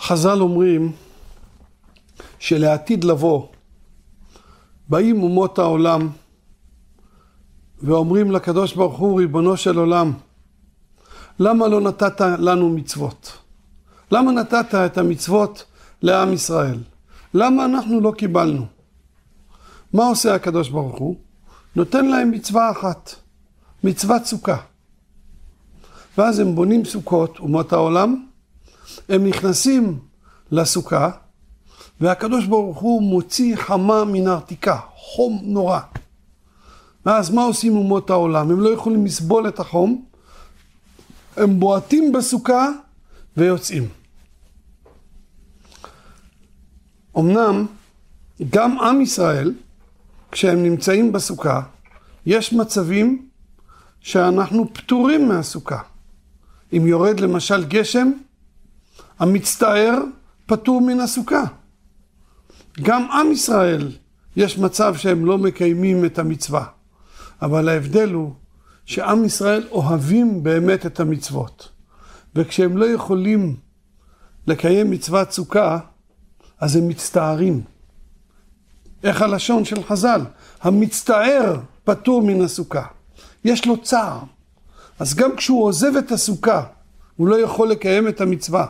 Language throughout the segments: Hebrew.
חז"ל אומרים שלעתיד לבוא באים אומות העולם ואומרים לקדוש ברוך הוא, ריבונו של עולם, למה לא נתת לנו מצוות? למה נתת את המצוות לעם ישראל? למה אנחנו לא קיבלנו? מה עושה הקדוש ברוך הוא? נותן להם מצווה אחת, מצוות סוכה. ואז הם בונים סוכות, אומות העולם, הם נכנסים לסוכה, והקדוש ברוך הוא מוציא חמה מן הרתיקה, חום נורא. ואז מה עושים אומות העולם? הם לא יכולים לסבול את החום, הם בועטים בסוכה ויוצאים. אמנם גם עם ישראל, כשהם נמצאים בסוכה, יש מצבים שאנחנו פטורים מהסוכה. אם יורד למשל גשם, המצטער פטור מן הסוכה. גם עם ישראל יש מצב שהם לא מקיימים את המצווה. אבל ההבדל הוא שעם ישראל אוהבים באמת את המצוות. וכשהם לא יכולים לקיים מצוות סוכה, אז הם מצטערים. איך הלשון של חז"ל? המצטער פטור מן הסוכה. יש לו צער. אז גם כשהוא עוזב את הסוכה, הוא לא יכול לקיים את המצווה.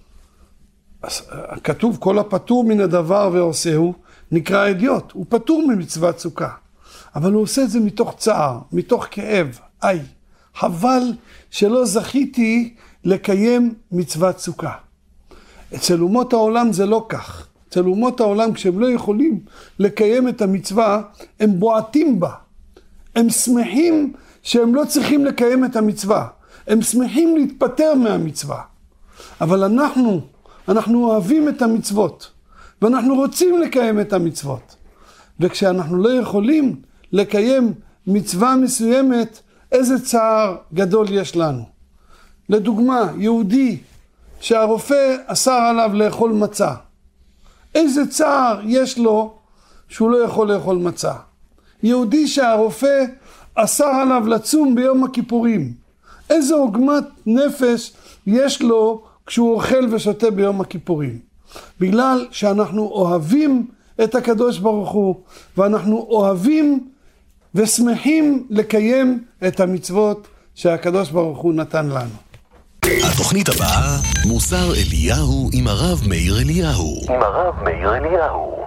אז כתוב, כל הפטור מן הדבר ועושהו, נקרא אדיוט. הוא פטור ממצוות סוכה. אבל הוא עושה את זה מתוך צער, מתוך כאב. חבל שלא זכיתי לקיים מצוות סוכה. אצל אומות העולם זה לא כך. אצל אומות העולם, כשהם לא יכולים לקיים את המצווה, הם בועטים בה. הם שמחים שהם לא צריכים לקיים את המצווה. הם שמחים להתפטר מהמצווה. אבל אנחנו אוהבים את המצוות. ואנחנו רוצים לקיים את המצוות. וכשאנחנו לא יכולים לקיים מצווה מסוימת, איזה צער גדול יש לנו. לדוגמה, יהודי שהרופא אסר עליו לאכול מצה. איזה צער יש לו שהוא לא יכול לאכול מצה. יהודי שהרופא אסר עליו לצום ביום הכיפורים. איזה עוגמת נפש יש לו כשהוא אוכל ושותה ביום הכיפורים. בגלל שאנחנו אוהבים את הקדוש ברוך הוא, ואנחנו אוהבים ושמחים לקיים את המצוות שהקדוש ברוך הוא נתן לנו. התוכנית הבאה, מוסר אליהו עם הרב מאיר אליהו.